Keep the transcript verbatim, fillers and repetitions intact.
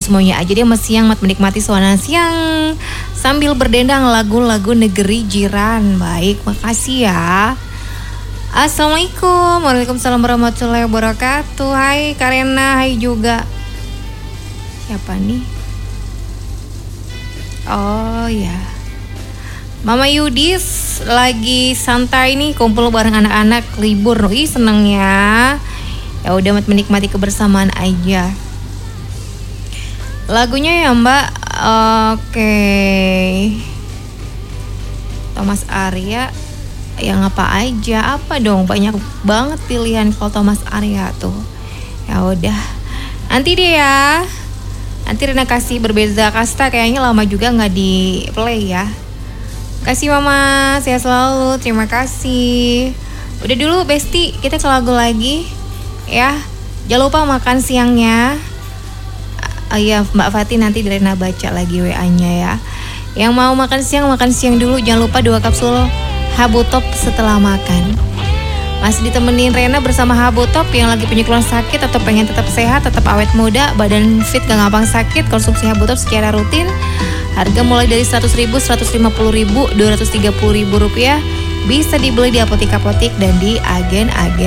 semuanya aja deh mas siang, mat menikmati suasana siang sambil berdendang lagu-lagu negeri jiran. Baik, makasih ya. Assalamualaikum. Waalaikumsalam warahmatullahi wabarakatuh. Hai Karena, hai juga. Siapa nih? Oh ya, Mama Yudis lagi santai nih, kumpul bareng anak-anak libur. Ih seneng ya. Ya udah menikmati kebersamaan aja. Lagunya ya Mbak. Oke. Thomas Arya. Yang apa aja? Apa dong? Banyak banget pilihan kalau Thomas Arya tuh. Ya udah. Nanti deh ya. Nanti Rina kasih Berbeza Kasta, kayaknya lama juga nggak di play ya. Kasih Mama, sehat selalu, terima kasih. Udah dulu Besti, kita ke lagu lagi ya. Jangan lupa makan siangnya. Oh iya Mbak Fatih, nanti Rina baca lagi W A-nya ya. Yang mau makan siang, makan siang dulu. Jangan lupa dua kapsul Habutop setelah makan. Masih ditemenin Rena bersama Habutop yang lagi punya keluhan sakit atau pengen tetap sehat, tetap awet muda, badan fit gak gampang sakit. Konsumsi Habutop secara rutin. Harga mulai dari seratus ribu, seratus lima puluh ribu, dua ratus tiga puluh ribu rupiah. Bisa dibeli di apotek-apotek dan di agen-agen